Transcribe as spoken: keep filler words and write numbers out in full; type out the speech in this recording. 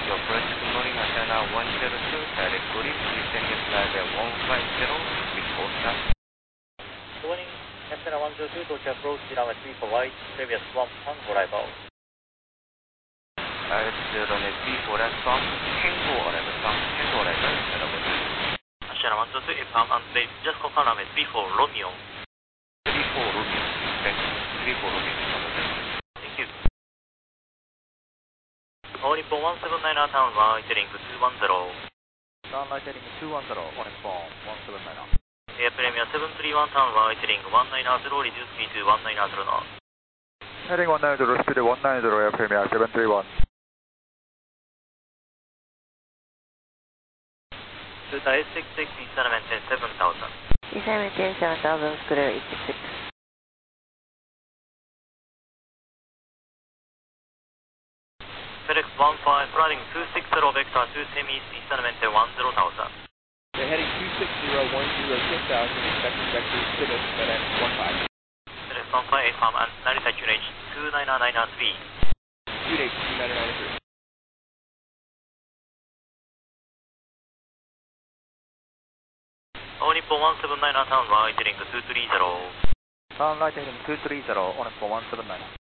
Your approach to Morning Asana one zero two, direct Guri, please send your flight at one five zero before start. Morning Asana one zero two, Tokyo approach runway three four right, previous one pound arrival. Direct runway three four right from Tango arrival, from Tango arrival, Saraburi. Asana one zero two, inform and please just confirm runway three four Romeo. three four Romeo, thank you. three four Romeo, Thank you. All Nippon one seven nine er town right heading two one zero. Town right heading two one zero, on Nippon one seven nine er. Air Premier seven three one town right heading one nine zero, reduce speed to one nine zero knots. Heading one nine zero, speed one nine zero, Air Premier seven three one. Delta eight six six, descent maintain seven thousand. Descent maintain seven thousand, clear eight six six. FedEx one five, riding two six zero, vector two semi, descent maintain one zero thousand. They're heading two six zero one zero six thousand, expecting vector Civic FedEx one five. FedEx one five, inform and Narita Q H two nine nine three. Q H two nine nine three. All Nippon one seven nine er town right heading two three zero. Town right heading two three zero, on Nippon one seven nine er.